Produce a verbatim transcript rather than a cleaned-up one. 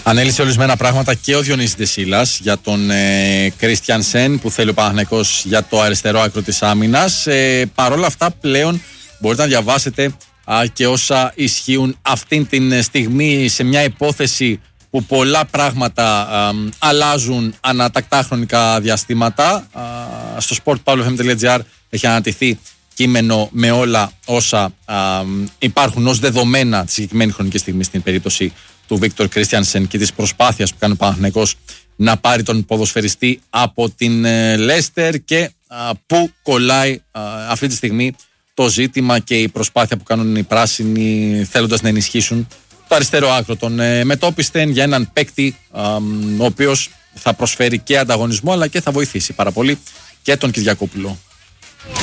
Ανέλησε ορισμένα πράγματα και ο Διονύσης Ντεσίλας για τον Κρίστιανσεν ε, που θέλει ο Παναθηναϊκός για το αριστερό άκρο της άμυνας. Ε, Παρ' όλα αυτά πλέον μπορείτε να διαβάσετε α, και όσα ισχύουν αυτήν την στιγμή σε μια υπόθεση που πολλά πράγματα α, αλλάζουν ανατακτά χρονικά διαστήματα. Α, στο sport pavlo f m τελεία g r έχει ανατηθεί κείμενο με όλα όσα α, υπάρχουν ως δεδομένα τη συγκεκριμένη χρονική στιγμή στην περίπτωση του Βίκτορ Κρίστιανσεν και της προσπάθειας που κάνει ο Παναθηναϊκός να πάρει τον ποδοσφαιριστή από την Λέστερ και α, που κολλάει α, αυτή τη στιγμή το ζήτημα και η προσπάθεια που κάνουν οι πράσινοι θέλοντας να ενισχύσουν το αριστερό άκρο των ε, μετόπιστεν για έναν παίκτη α, ο οποίος θα προσφέρει και ανταγωνισμό αλλά και θα βοηθήσει πάρα πολύ και τον Κυριακόπουλο.